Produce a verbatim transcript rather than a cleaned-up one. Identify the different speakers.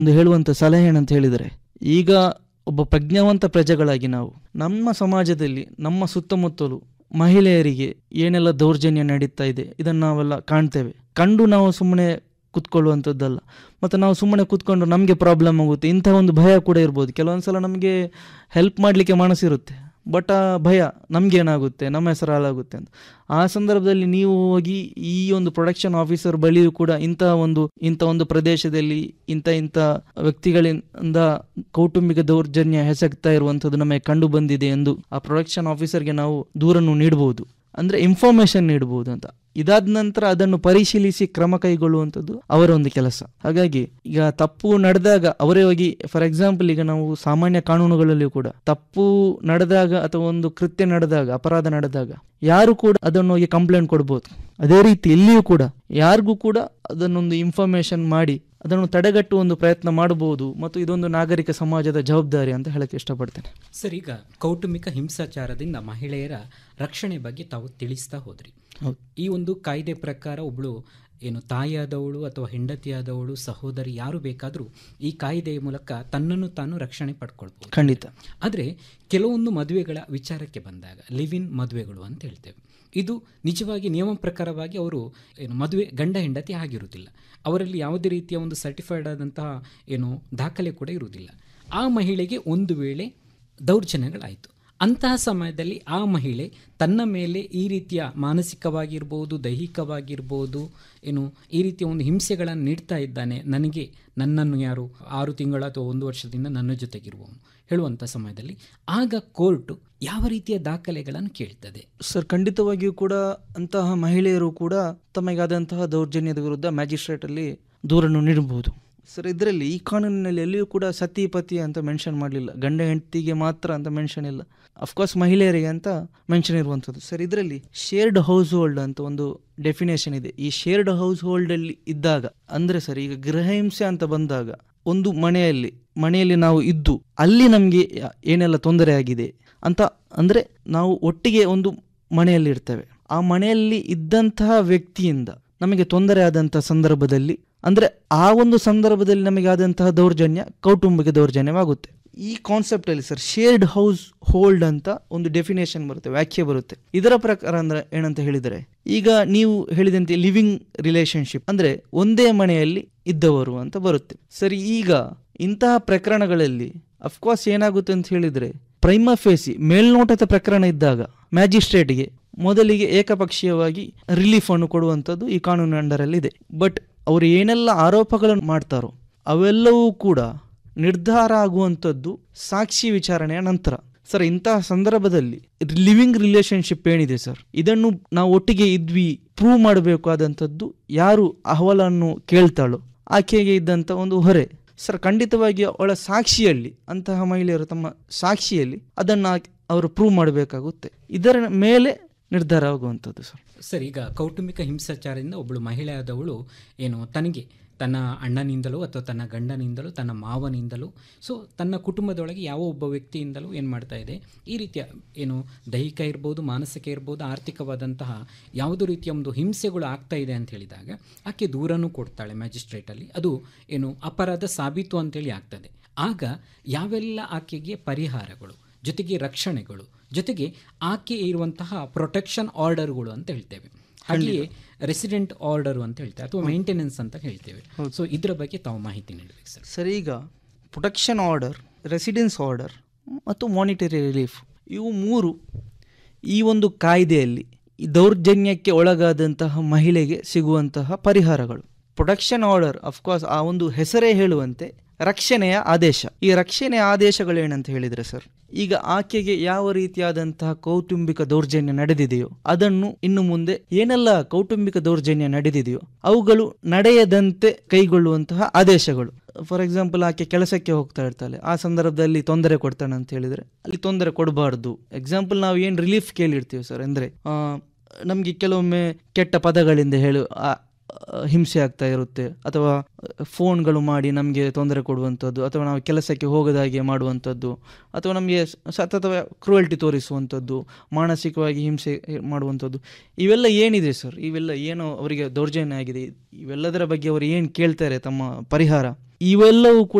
Speaker 1: ಒಂದು ಹೇಳುವಂಥ ಸಲಹೆ ಏನಂತ ಹೇಳಿದರೆ, ಈಗ ಒಬ್ಬ ಪ್ರಜ್ಞಾವಂತ ಪ್ರಜೆಗಳಾಗಿ ನಾವು ನಮ್ಮ ಸಮಾಜದಲ್ಲಿ ನಮ್ಮ ಸುತ್ತಮುತ್ತಲು ಮಹಿಳೆಯರಿಗೆ ಏನೆಲ್ಲ ದೌರ್ಜನ್ಯ ನಡೀತಾ ಇದೆ ಇದನ್ನು ನಾವೆಲ್ಲ ಕಾಣ್ತೇವೆ. ಕಂಡು ನಾವು ಸುಮ್ಮನೆ ಕೂತ್ಕೊಳ್ಳುವಂಥದ್ದಲ್ಲ, ಮತ್ತು ನಾವು ಸುಮ್ಮನೆ ಕೂತ್ಕೊಂಡು ನಮಗೆ ಪ್ರಾಬ್ಲಮ್ ಆಗುತ್ತೆ ಇಂಥ ಒಂದು ಭಯ ಕೂಡ ಇರ್ಬೋದು. ಕೆಲವೊಂದು ಸಲ ನಮಗೆ ಹೆಲ್ಪ್ ಮಾಡಲಿಕ್ಕೆ ಮನಸ್ಸಿರುತ್ತೆ, ಬಟ್ ಆ ಭಯ ನಮಗೇನಾಗುತ್ತೆ, ನಮ್ಮ ಹೆಸರು ಹಾಳಾಗುತ್ತೆ ಅಂತ. ಆ ಸಂದರ್ಭದಲ್ಲಿ ನೀವು ಹೋಗಿ ಈ ಒಂದು ಪ್ರೊಡಕ್ಷನ್ ಆಫೀಸರ್ ಬಳಿಯೂ ಕೂಡ ಇಂಥ ಒಂದು ಇಂಥ ಒಂದು ಪ್ರದೇಶದಲ್ಲಿ ಇಂಥ ಇಂಥ ವ್ಯಕ್ತಿಗಳಿಂದ ಕೌಟುಂಬಿಕ ದೌರ್ಜನ್ಯ ಎಸಗ್ತಾ ಇರುವಂಥದ್ದು ನಮಗೆ ಕಂಡು ಬಂದಿದೆ ಎಂದು ಆ ಪ್ರೊಡಕ್ಷನ್ ಆಫೀಸರ್ಗೆ ನಾವು ದೂರನ್ನು ನೀಡಬಹುದು, ಅಂದರೆ ಇನ್ಫಾರ್ಮೇಶನ್ ನೀಡಬಹುದು ಅಂತ. ಇದಾದ ನಂತರ ಅದನ್ನು ಪರಿಶೀಲಿಸಿ ಕ್ರಮ ಕೈಗೊಳ್ಳುವಂಥದ್ದು ಅವರ ಒಂದು ಕೆಲಸ. ಹಾಗಾಗಿ ಈಗ ತಪ್ಪು ನಡೆದಾಗ ಅವರೇ ಹೋಗಿ, ಫಾರ್ ಎಕ್ಸಾಂಪಲ್ ಈಗ ನಾವು ಸಾಮಾನ್ಯ ಕಾನೂನುಗಳಲ್ಲಿ ಕೂಡ ತಪ್ಪು ನಡೆದಾಗ ಅಥವಾ ಒಂದು ಕೃತ್ಯ ನಡೆದಾಗ, ಅಪರಾಧ ನಡೆದಾಗ ಯಾರು ಕೂಡ ಅದನ್ನು ಹೋಗಿ ಕಂಪ್ಲೇಂಟ್ ಕೊಡ್ಬೋದು. ಅದೇ ರೀತಿ ಇಲ್ಲಿಯೂ ಕೂಡ ಯಾರಿಗೂ ಕೂಡ ಅದನ್ನೊಂದು ಇನ್ಫಾರ್ಮೇಶನ್ ಮಾಡಿ ಅದನ್ನು ತಡೆಗಟ್ಟುವ ಒಂದು ಪ್ರಯತ್ನ ಮಾಡಬಹುದು, ಮತ್ತು ಇದೊಂದು ನಾಗರಿಕ ಸಮಾಜದ ಜವಾಬ್ದಾರಿ ಅಂತ ಹೇಳಕ್ಕೆ ಇಷ್ಟಪಡ್ತೇನೆ.
Speaker 2: ಸರ್, ಈಗ ಕೌಟುಂಬಿಕ ಹಿಂಸಾಚಾರದಿಂದ ಮಹಿಳೆಯರ ರಕ್ಷಣೆ ಬಗ್ಗೆ ತಾವು ತಿಳಿಸ್ತಾ ಹೋದ್ರಿ. ಈ ಒಂದು ಕಾಯ್ದೆ ಪ್ರಕಾರ ಒಬ್ಳು ಏನು ತಾಯಿಯಾದವಳು ಅಥವಾ ಹೆಂಡತಿಯಾದವಳು ಸಹೋದರಿ ಯಾರು ಬೇಕಾದರೂ ಈ ಕಾಯ್ದೆಯ ಮೂಲಕ ತನ್ನನ್ನು ತಾನು ರಕ್ಷಣೆ ಪಡ್ಕೊಳ್ಬೋದು.
Speaker 1: ಖಂಡಿತ.
Speaker 2: ಆದರೆ ಕೆಲವೊಂದು ಮದುವೆಗಳ ವಿಚಾರಕ್ಕೆ ಬಂದಾಗ ಲಿವ್ ಇನ್ ಮದುವೆಗಳು ಅಂತ ಹೇಳ್ತೇವೆ. ಇದು ನಿಜವಾಗಿ ನಿಯಮ ಪ್ರಕಾರವಾಗಿ ಅವರು ಏನು ಮದುವೆ ಗಂಡ ಹೆಂಡತಿ ಆಗಿರುವುದಿಲ್ಲ, ಅವರಲ್ಲಿ ಯಾವುದೇ ರೀತಿಯ ಒಂದು ಸರ್ಟಿಫೈಡ್ ಆದಂತಹ ಏನು ದಾಖಲೆ ಕೂಡ ಇರುವುದಿಲ್ಲ. ಆ ಮಹಿಳೆಗೆ ಒಂದು ವೇಳೆ ದೌರ್ಜನ್ಯಗಳಾಯಿತು, ಅಂತಹ ಸಮಯದಲ್ಲಿ ಆ ಮಹಿಳೆ ತನ್ನ ಮೇಲೆ ಈ ರೀತಿಯ ಮಾನಸಿಕವಾಗಿರ್ಬೋದು, ದೈಹಿಕವಾಗಿರ್ಬೋದು, ಏನು ಈ ರೀತಿಯ ಒಂದು ಹಿಂಸೆಗಳನ್ನು ನೀಡ್ತಾ ಇದ್ದಾನೆ, ನನಗೆ ನನ್ನನ್ನು ಯಾರು ಆರು ತಿಂಗಳ ಅಥವಾ ಒಂದು ವರ್ಷದಿಂದ ನನ್ನ ಜೊತೆಗಿರುವವನು ಹೇಳುವಂಥ ಸಮಯದಲ್ಲಿ ಆಗ ಕೋರ್ಟು ಯಾವ ರೀತಿಯ ದಾಖಲೆಗಳನ್ನು ಕೇಳ್ತದೆ?
Speaker 1: ಸರ್, ಖಂಡಿತವಾಗಿಯೂ ಕೂಡ ಅಂತಹ ಮಹಿಳೆಯರು ಕೂಡ ತಮಗಾದಂತಹ ದೌರ್ಜನ್ಯದ ವಿರುದ್ಧ ಮ್ಯಾಜಿಸ್ಟ್ರೇಟಲ್ಲಿ ದೂರನ್ನು ನೀಡಬಹುದು. ಸರ್, ಇದರಲ್ಲಿ ಈ ಕಾನೂನಿನಲ್ಲಿ ಎಲ್ಲಿಯೂ ಕೂಡ ಸತಿ ಪತಿ ಅಂತ ಮೆನ್ಷನ್ ಮಾಡಲಿಲ್ಲ, ಗಂಡ ಹೆಂಡತಿಗೆ ಮಾತ್ರ ಅಂತ ಮೆನ್ಷನ್ ಇಲ್ಲ, ಅಫ್ಕೋರ್ಸ್ ಮಹಿಳೆಯರಿಗೆ ಅಂತ ಮೆನ್ಷನ್ ಇರುವಂಥದ್ದು. ಸರ್, ಇದರಲ್ಲಿ ಶೇರ್ಡ್ ಹೌಸ್ ಹೋಲ್ಡ್ ಅಂತ ಒಂದು ಡೆಫಿನೇಷನ್ ಇದೆ. ಈ ಶೇರ್ಡ್ ಹೌಸ್ ಹೋಲ್ಡಲ್ಲಿ ಇದ್ದಾಗ ಅಂದರೆ ಸರ್, ಈಗ ಗೃಹಹಿಂಸೆ ಅಂತ ಬಂದಾಗ ಒಂದು ಮನೆಯಲ್ಲಿ ಮನೆಯಲ್ಲಿ ನಾವು ಇದ್ದು ಅಲ್ಲಿ ನಮಗೆ ಏನೆಲ್ಲ ತೊಂದರೆ ಆಗಿದೆ ಅಂತ ಅಂದರೆ ನಾವು ಒಟ್ಟಿಗೆ ಒಂದು ಮನೆಯಲ್ಲಿ ಇರ್ತೇವೆ, ಆ ಮನೆಯಲ್ಲಿ ಇದ್ದಂತಹ ವ್ಯಕ್ತಿಯಿಂದ ನಮಗೆ ತೊಂದರೆ ಆದಂಥ ಸಂದರ್ಭದಲ್ಲಿ ಅಂದರೆ ಆ ಒಂದು ಸಂದರ್ಭದಲ್ಲಿ ನಮಗೆ ಆದಂತಹ ದೌರ್ಜನ್ಯ ಕೌಟುಂಬಿಕ ದೌರ್ಜನ್ಯವಾಗುತ್ತೆ. ಈ ಕಾನ್ಸೆಪ್ಟಲ್ಲಿ ಸರ್ ಶೇರ್ಡ್ ಹೌಸ್ ಹೋಲ್ಡ್ ಅಂತ ಒಂದು ಡೆಫಿನೇಷನ್ ಬರುತ್ತೆ, ವ್ಯಾಖ್ಯೆ ಬರುತ್ತೆ. ಇದರ ಪ್ರಕಾರ ಅಂದ್ರೆ ಏನಂತ ಹೇಳಿದರೆ, ಈಗ ನೀವು ಹೇಳಿದಂತೆ ಲಿವಿಂಗ್ ರಿಲೇಶನ್ಶಿಪ್ ಅಂದರೆ ಒಂದೇ ಮನೆಯಲ್ಲಿ ಇದ್ದವರು ಅಂತ ಬರುತ್ತೆ. ಸರಿ, ಈಗ ಇಂತಹ ಪ್ರಕರಣಗಳಲ್ಲಿ ಅಫ್ಕೋರ್ಸ್ ಏನಾಗುತ್ತೆ ಅಂತ ಹೇಳಿದರೆ, ಪ್ರೈಮಾ ಫೇಸಿ ಮೇಲ್ನೋಟದ ಪ್ರಕರಣ ಇದ್ದಾಗ ಮ್ಯಾಜಿಸ್ಟ್ರೇಟ್ಗೆ ಮೊದಲಿಗೆ ಏಕಪಕ್ಷೀಯವಾಗಿ ರಿಲೀಫ್ ಅನ್ನು ಕೊಡುವಂಥದ್ದು ಈ ಕಾನೂನು ಅಂಡರಲ್ಲಿ ಇದೆ. ಬಟ್ ಅವರು ಏನೆಲ್ಲ ಆರೋಪಗಳನ್ನು ಮಾಡ್ತಾರೋ ಅವೆಲ್ಲವೂ ಕೂಡ ನಿರ್ಧಾರ ಆಗುವಂಥದ್ದು ಸಾಕ್ಷಿ ವಿಚಾರಣೆಯ ನಂತರ. ಸರ್, ಇಂತಹ ಸಂದರ್ಭದಲ್ಲಿ ಲಿವಿಂಗ್ ರಿಲೇಶನ್ಶಿಪ್ ಏನಿದೆ ಸರ್, ಇದನ್ನು ನಾವು ಒಟ್ಟಿಗೆ ಇದ್ವಿ ಪ್ರೂವ್ ಮಾಡಬೇಕಾದಂಥದ್ದು ಯಾರು ಅಹವಾಲನ್ನು ಕೇಳ್ತಾಳೋ ಆಕೆಗೆ ಇದ್ದಂಥ ಒಂದು ಹೊರೆ. ಸರ್, ಖಂಡಿತವಾಗಿ ಅವಳ ಸಾಕ್ಷಿಯಲ್ಲಿ ಅಂತಹ ಮಹಿಳೆಯರು ತಮ್ಮ ಸಾಕ್ಷಿಯಲ್ಲಿ ಅದನ್ನು ಅವರು ಪ್ರೂವ್ ಮಾಡಬೇಕಾಗುತ್ತೆ. ಇದರ ಮೇಲೆ ನಿರ್ಧಾರ ಆಗುವಂಥದ್ದು ಸರ್.
Speaker 2: ಸರ್, ಈಗ ಕೌಟುಂಬಿಕ ಹಿಂಸಾಚಾರದಿಂದ ಒಬ್ಬಳು ಮಹಿಳೆ ಆದವಳು ಏನು ತನಗೆ ತನ್ನ ಅಣ್ಣನಿಂದಲೂ ಅಥವಾ ತನ್ನ ಗಂಡನಿಂದಲೂ ತನ್ನ ಮಾವನಿಂದಲೂ ಸೊ ತನ್ನ ಕುಟುಂಬದೊಳಗೆ ಯಾವ ಒಬ್ಬ ವ್ಯಕ್ತಿಯಿಂದಲೂ ಏನು ಮಾಡ್ತಾ ಇದೆ, ಈ ರೀತಿಯ ಏನು ದೈಹಿಕ ಇರ್ಬೋದು, ಮಾನಸಿಕ ಇರ್ಬೋದು, ಆರ್ಥಿಕವಾದಂತಹ ಯಾವುದೋ ರೀತಿಯ ಒಂದು ಹಿಂಸೆಗಳು ಆಗ್ತಾ ಇದೆ ಅಂತ ಹೇಳಿದಾಗ ಆಕೆ ದೂರನೂ ಕೊಡ್ತಾಳೆ ಮ್ಯಾಜಿಸ್ಟ್ರೇಟಲ್ಲಿ. ಅದು ಏನು ಅಪರಾಧ ಸಾಬೀತು ಅಂತೇಳಿ ಆಗ್ತದೆ. ಆಗ ಯಾವೆಲ್ಲ ಆಕೆಗೆ ಪರಿಹಾರಗಳು ಜೊತೆಗೆ ರಕ್ಷಣೆಗಳು ಜೊತೆಗೆ ಆಕೆ ಇರುವಂತಹ ಪ್ರೊಟೆಕ್ಷನ್ ಆರ್ಡರ್ಗಳು ಅಂತ ಹೇಳ್ತೇವೆ, ಹಾಗೆಯೇ ರೆಸಿಡೆಂಟ್ ಆರ್ಡರ್ ಅಂತ ಹೇಳ್ತೇವೆ ಅಥವಾ ಮೇಂಟೆನೆನ್ಸ್ ಅಂತ ಹೇಳ್ತೇವೆ. ಸೊ ಇದರ ಬಗ್ಗೆ ತಾವು ಮಾಹಿತಿ ನೀಡಬೇಕು ಸರ್.
Speaker 1: ಸರ್, ಈಗ ಪ್ರೊಟೆಕ್ಷನ್ ಆರ್ಡರ್, ರೆಸಿಡೆನ್ಸ್ ಆರ್ಡರ್ ಮತ್ತು ಮಾನಿಟರಿ ರಿಲೀಫ್ ಇವು ಮೂರು ಈ ಒಂದು ಕಾಯ್ದೆಯಲ್ಲಿ ಈ ದೌರ್ಜನ್ಯಕ್ಕೆ ಒಳಗಾದಂತಹ ಮಹಿಳೆಗೆ ಸಿಗುವಂತಹ ಪರಿಹಾರಗಳು. ಪ್ರೊಟೆಕ್ಷನ್ ಆರ್ಡರ್ ಅಫ್ಕೋರ್ಸ್ ಆ ಒಂದು ಹೆಸರೇ ಹೇಳುವಂತೆ ರಕ್ಷಣೆಯ ಆದೇಶ. ಈ ರಕ್ಷಣೆಯ ಆದೇಶಗಳೇನಂತ ಹೇಳಿದರೆ ಸರ್, ಈಗ ಆಕೆಗೆ ಯಾವ ರೀತಿಯಾದಂತಹ ಕೌಟುಂಬಿಕ ದೌರ್ಜನ್ಯ ನಡೆದಿದೆಯೋ ಅದನ್ನು ಇನ್ನು ಮುಂದೆ ಏನೆಲ್ಲ ಕೌಟುಂಬಿಕ ದೌರ್ಜನ್ಯ ನಡೆದಿದೆಯೋ ಅವುಗಳು ನಡೆಯದಂತೆ ಕೈಗೊಳ್ಳುವಂತಹ ಆದೇಶಗಳು. ಫಾರ್ ಎಕ್ಸಾಂಪಲ್, ಆಕೆ ಕೆಲಸಕ್ಕೆ ಹೋಗ್ತಾ ಇರ್ತಾಳೆ, ಆ ಸಂದರ್ಭದಲ್ಲಿ ತೊಂದರೆ ಕೊಡ್ತಾನೆ ಅಂತ ಹೇಳಿದರೆ ಅಲ್ಲಿ ತೊಂದರೆ ಕೊಡಬಾರ್ದು. ಎಕ್ಸಾಂಪಲ್, ನಾವು ಏನು ರಿಲೀಫ್ ಕೇಳಿರ್ತೀವಿ ಸರ್, ಅಂದರೆ ನಮಗೆ ಕೆಲವೊಮ್ಮೆ ಕೆಟ್ಟ ಪದಗಳಿಂದ ಹೇಳು ಹಿಂಸೆ ಆಗ್ತಾ ಇರುತ್ತೆ, ಅಥವಾ ಫೋನ್ಗಳು ಮಾಡಿ ನಮಗೆ ತೊಂದರೆ ಕೊಡುವಂಥದ್ದು, ಅಥವಾ ನಾವು ಕೆಲಸಕ್ಕೆ ಹೋಗದಾಗೆ ಮಾಡುವಂಥದ್ದು, ಅಥವಾ ನಮಗೆ ಸತತ ಕ್ರೂಯಲ್ಟಿ ತೋರಿಸುವಂಥದ್ದು, ಮಾನಸಿಕವಾಗಿ ಹಿಂಸೆ ಮಾಡುವಂಥದ್ದು, ಇವೆಲ್ಲ ಏನಿದೆ ಸರ್, ಇವೆಲ್ಲ ಏನು ಅವರಿಗೆ ದೌರ್ಜನ್ಯ ಆಗಿದೆ, ಇವೆಲ್ಲದರ ಬಗ್ಗೆ ಅವರು ಏನು ಕೇಳ್ತಾರೆ ತಮ್ಮ ಪರಿಹಾರ, ಇವೆಲ್ಲವೂ ಕೂಡ